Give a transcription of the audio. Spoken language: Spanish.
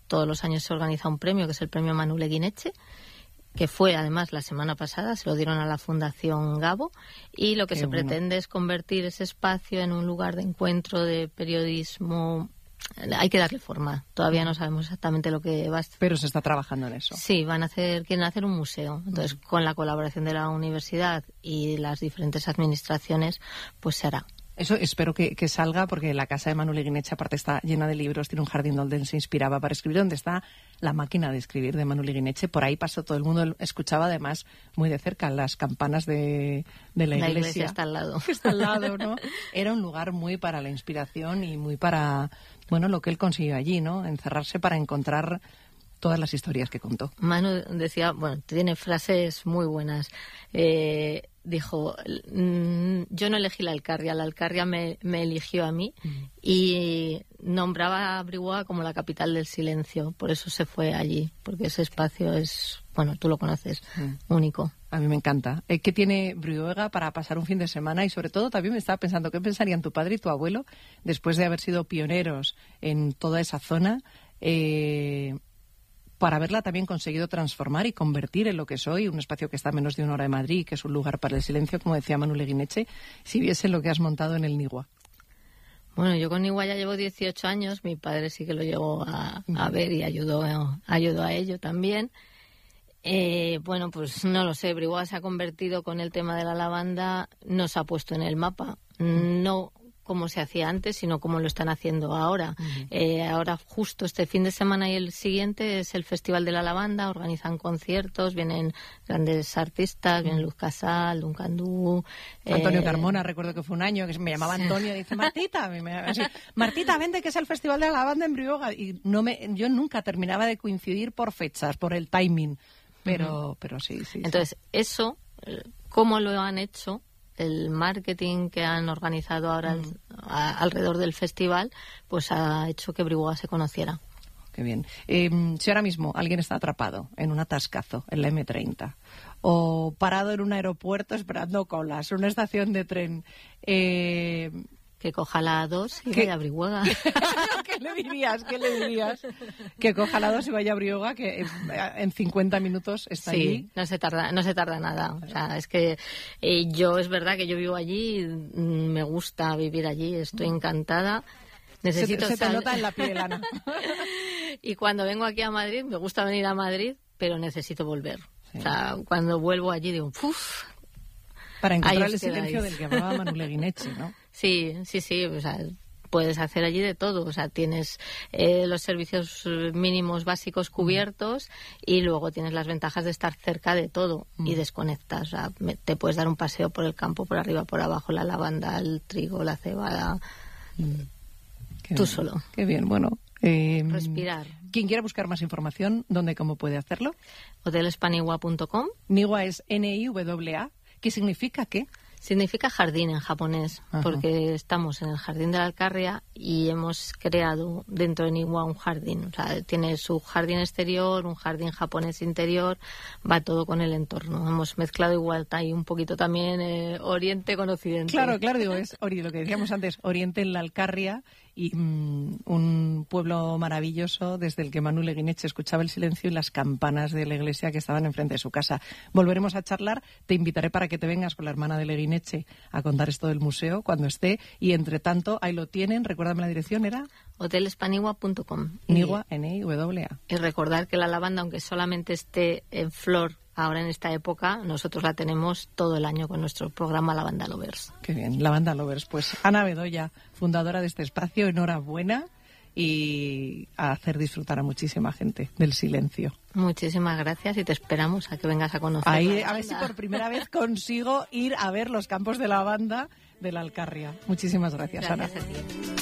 todos los años se organiza un premio, que es el premio Manu Leguineche, que fue además la semana pasada, se lo dieron a la Fundación Gabo, y lo que se pretende es convertir ese espacio en un lugar de encuentro, de periodismo. Hay que darle forma. Todavía no sabemos exactamente lo que va a ser. Pero se está trabajando en eso. Sí, quieren hacer un museo. Entonces, con la colaboración de la universidad y las diferentes administraciones, pues se hará. Eso espero que salga, porque la casa de Manu Leguineche aparte está llena de libros, tiene un jardín donde él se inspiraba para escribir, donde está la máquina de escribir de Manu Leguineche. Por ahí pasó todo el mundo, escuchaba además muy de cerca las campanas de la iglesia. La iglesia está al lado. Está al lado, ¿no? Era un lugar muy para la inspiración y muy para, bueno, lo que él consiguió allí, ¿no? Encerrarse para encontrar todas las historias que contó. Manu decía, bueno, tiene frases muy buenas. Dijo, yo no elegí la Alcarria me eligió a mí, y nombraba a Brihuega como la capital del silencio. Por eso se fue allí, porque ese espacio es, bueno, tú lo conoces, único. A mí me encanta. ¿Qué tiene Brihuega para pasar un fin de semana? Y sobre todo también me estaba pensando, ¿qué pensarían tu padre y tu abuelo después de haber sido pioneros en toda esa zona? Para haberla también conseguido transformar y convertir en lo que es hoy, un espacio que está a menos de 1 hora de Madrid, que es un lugar para el silencio, como decía Manu Leguineche, si viesen lo que has montado en el Nigua. Bueno, yo con Nigua ya llevo 18 años, mi padre sí que lo llegó a ver y ayudó a ello también. Bueno, pues no lo sé, Brihuega se ha convertido con el tema de la lavanda, no se ha puesto en el mapa, no como se hacía antes, sino como lo están haciendo ahora. Ahora justo este fin de semana y el siguiente es el Festival de la Lavanda, organizan conciertos, vienen grandes artistas, viene Luz Casal, Duncan Du. Antonio Carmona, recuerdo que fue un año que me llamaba Antonio y dice, Martita, Martita, vente que es el Festival de la Lavanda en Brihuega. Y yo nunca terminaba de coincidir por fechas, por el timing, pero sí. Entonces, eso, ¿cómo lo han hecho? El marketing que han organizado ahora alrededor del festival, pues ha hecho que Brihuega se conociera. Qué bien. Si ahora mismo alguien está atrapado en un atascazo en la M30 o parado en un aeropuerto esperando colas, una estación de tren, que coja la A2 y vaya a Brihuega. ¿Qué le dirías? Que coja la 2 y vaya a Brihuega, que en 50 minutos está allí. Sí, no se tarda nada. O sea, es que es verdad que yo vivo allí, me gusta vivir allí, estoy encantada. Se te nota en la piel, Ana. Y cuando vengo aquí a Madrid, me gusta venir a Madrid, pero necesito volver. Sí. O sea, cuando vuelvo allí digo, ¡puf! Para encontrar el silencio del que hablaba Manu Leguineche, ¿no? Sí. O sea, puedes hacer allí de todo. O sea, tienes los servicios mínimos básicos cubiertos y luego tienes las ventajas de estar cerca de todo y desconectas. O sea, te puedes dar un paseo por el campo, por arriba, por abajo, la lavanda, el trigo, la cebada. Tú solo. Qué bien, bueno. Respirar. Quien quiera buscar más información, ¿dónde, cómo puede hacerlo? Hotelespanigua.com. Nigua es Niwa. ¿Qué significa qué? Significa jardín en japonés, porque estamos en el jardín de la Alcarria y hemos creado dentro de Nigua un jardín. O sea, tiene su jardín exterior, un jardín japonés interior, va todo con el entorno. Hemos mezclado igual ahí un poquito también Oriente con Occidente. Claro, digo, es lo que decíamos antes, Oriente en la Alcarria y un pueblo maravilloso desde el que Manu Leguineche escuchaba el silencio y las campanas de la iglesia que estaban enfrente de su casa. Volveremos a charlar, te invitaré para que te vengas con la hermana de Leguineche a contar esto del museo cuando esté, y entre tanto, ahí lo tienen, recuérdame la dirección, ¿era? Hotelespanigua.com. Nigua, Niwa. Y recordar que la lavanda, aunque solamente esté en flor ahora en esta época, nosotros la tenemos todo el año con nuestro programa Lavanda Lovers. Qué bien, Lavanda Lovers. Pues Ana Bedoya, fundadora de este espacio, enhorabuena, y a hacer disfrutar a muchísima gente del silencio. Muchísimas gracias y te esperamos a que vengas a conocer. Ahí, a ver si por primera vez consigo ir a ver los campos de lavanda de la Alcarria. Muchísimas gracias, Ana. Gracias a ti.